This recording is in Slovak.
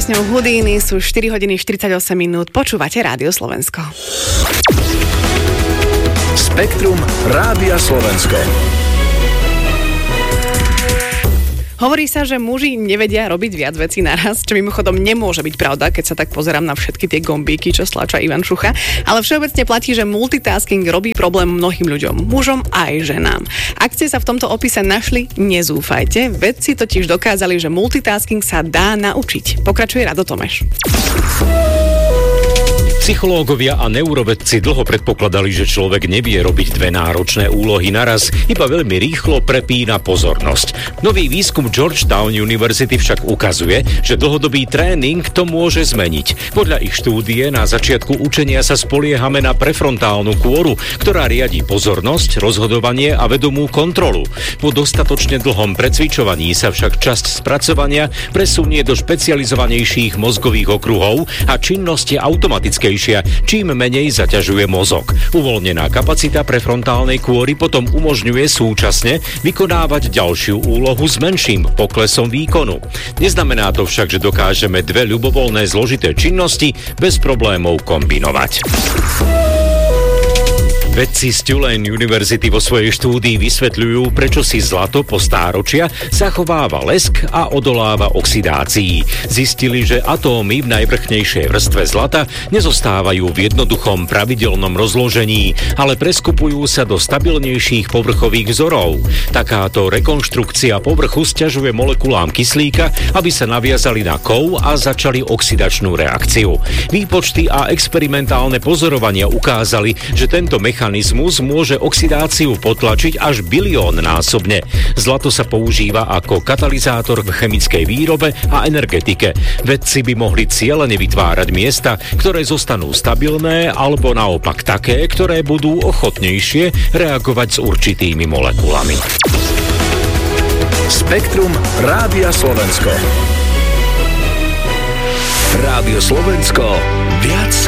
piesňou Houdini, sú 4 hodiny 48 minút. Počúvate Rádio Slovensko. Spektrum Rádia Slovensko. Hovorí sa, že muži nevedia robiť viac vecí naraz, čo mimochodom nemôže byť pravda, keď sa tak pozerám na všetky tie gombíky, čo stláča Ivan Šucha, ale všeobecne platí, že multitasking robí problém mnohým ľuďom, mužom aj ženám. Ak ste sa v tomto opise našli, nezúfajte, vedci totiž dokázali, že multitasking sa dá naučiť. Pokračuje Rado Tomeš. Psychológovia a neurovedci dlho predpokladali, že človek nevie robiť dve náročné úlohy naraz, iba veľmi rýchlo prepína pozornosť. Nový výskum Georgetown University však ukazuje, že dlhodobý tréning to môže zmeniť. Podľa ich štúdie na začiatku učenia sa spoliehame na prefrontálnu kôru, ktorá riadi pozornosť, rozhodovanie a vedomú kontrolu. Po dostatočne dlhom precvičovaní sa však časť spracovania presunie do špecializovanejších mozgových okruhov a činnosť je automatickejšia, čím menej zaťažuje mozog. Uvoľnená kapacita prefrontálnej kôry potom umožňuje súčasne vykonávať ďalšiu úlohu s menším poklesom výkonu. Neznamená to však, že dokážeme dve ľubovoľné zložité činnosti bez problémov kombinovať. Vedci z Tulane University vo svojej štúdii vysvetľujú, prečo si zlato po stáročia zachováva lesk a odoláva oxidácii. Zistili, že atómy v najvrchnejšej vrstve zlata nezostávajú v jednoduchom pravidelnom rozložení, ale preskupujú sa do stabilnejších povrchových vzorov. Takáto rekonštrukcia povrchu sťažuje molekulám kyslíka, aby sa naviazali na kov a začali oxidačnú reakciu. Výpočty a experimentálne pozorovania ukázali, že tento mechanizmus môže oxidáciu potlačiť až biliónnásobne. Zlato sa používa ako katalizátor v chemickej výrobe a energetike. Vedci by mohli cielene vytvárať miesta, ktoré zostanú stabilné, alebo naopak také, ktoré budú ochotnejšie reagovať s určitými molekulami. Spektrum Rádia Slovensko. Rádio Slovensko. Viac